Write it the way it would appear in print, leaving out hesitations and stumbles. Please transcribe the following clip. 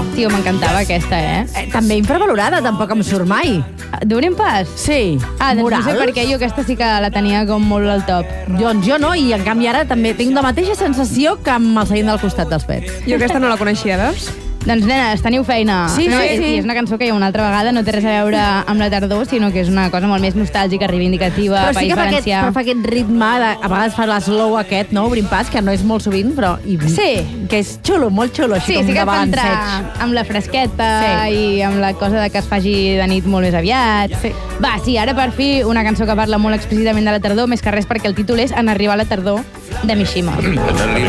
Tio, m'encantava aquesta, També infravalorada, tampoc em surt mai. Donem pas? Sí. Doncs Morals? no sé per què, jo aquesta sí que la tenia com molt al top. Doncs jo no, i en canvi ara també tinc la mateixa sensació que amb el Seguint del costat dels pets. Jo aquesta no la coneixia, veus? Doncs, nenes, teniu feina. Sí. I és una cançó que una altra vegada no té res a veure amb la tardor, sinó que és una cosa molt més nostàlgica, reivindicativa, Però sí País que Valencià. fa aquest ritme, a vegades fa l'eslow aquest, no? Obrint pas, que no és molt sovint, però... Sí. Que és xulo, molt xulo, així com Sí que de et fa entrar balanceig. amb la fresqueta Sí. i amb la cosa de que es faci de nit molt més aviat. Sí. Va, sí, ara per fi una cançó que parla molt explícitament de la tardor, més que res perquè el títol és En arribar la tardor, de Mishima. En arribar